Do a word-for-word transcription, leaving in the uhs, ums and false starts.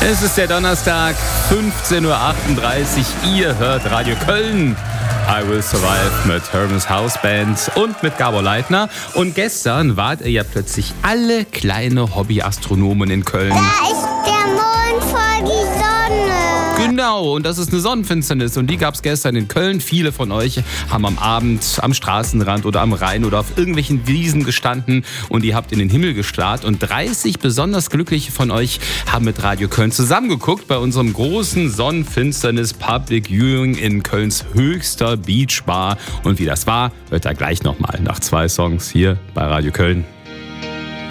Es ist der Donnerstag, fünfzehn Uhr achtunddreißig. Ihr hört Radio Köln. I Will Survive mit Hermes Houseband und mit Gabor Leitner. Und gestern wart ihr ja plötzlich alle kleine Hobbyastronomen in Köln. Da ist der Mond vor die Sonne. Genau, und das ist eine Sonnenfinsternis und die gab es gestern in Köln. Viele von euch haben am Abend am Straßenrand oder am Rhein oder auf irgendwelchen Wiesen gestanden und ihr habt in den Himmel gestarrt. Und dreißig besonders Glückliche von euch haben mit Radio Köln zusammengeguckt bei unserem großen Sonnenfinsternis Public Viewing in Kölns höchster Beachbar. Und wie das war, hört ihr gleich nochmal nach zwei Songs hier bei Radio Köln.